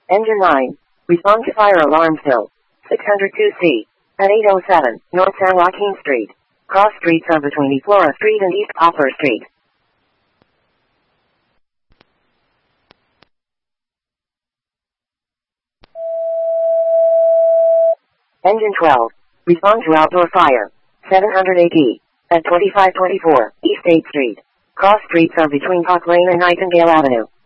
Engine 9. Respond to fire alarm still. 602C. At 807 North San Joaquin Street. Cross streets are between East Flora Street and East Poplar Street. Engine 12. Respond to outdoor fire. 700 AT. At 2524 East 8th Street. Cross streets are between Park Lane and Nightingale Avenue.